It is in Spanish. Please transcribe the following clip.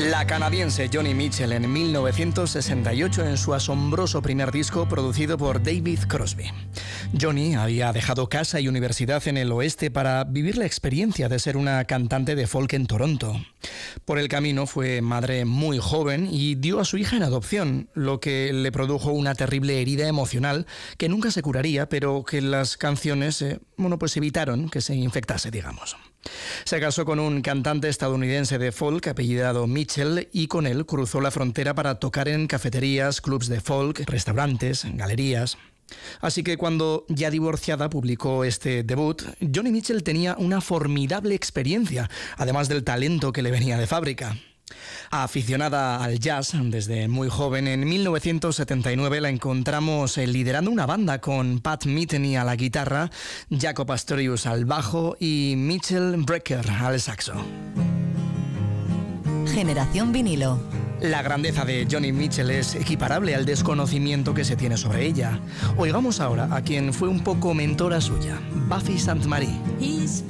La canadiense Joni Mitchell en 1968 en su asombroso primer disco producido por David Crosby. Joni había dejado casa y universidad en el oeste para vivir la experiencia de ser una cantante de folk en Toronto. Por el camino fue madre muy joven y dio a su hija en adopción, lo que le produjo una terrible herida emocional que nunca se curaría, pero que las canciones pues evitaron que se infectase, digamos. Se casó con un cantante estadounidense de folk apellidado Mitchell y con él cruzó la frontera para tocar en cafeterías, clubs de folk, restaurantes, galerías. Así que cuando, ya divorciada, publicó este debut, Joni Mitchell tenía una formidable experiencia, además del talento que le venía de fábrica. Aficionada al jazz desde muy joven, en 1979 la encontramos liderando una banda con Pat Metheny a la guitarra, Jaco Pastorius al bajo y Mitchell Brecker al saxo. Generación vinilo. La grandeza de Joni Mitchell es equiparable al desconocimiento que se tiene sobre ella. Oigamos ahora a quien fue un poco mentora suya, Buffy Sainte-Marie.